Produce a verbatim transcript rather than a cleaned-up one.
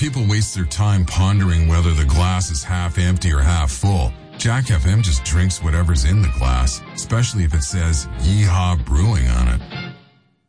people waste their time pondering whether the glass is half empty or half full, Jack F M just drinks whatever's in the glass, especially if it says Yeehaw Brewing on it.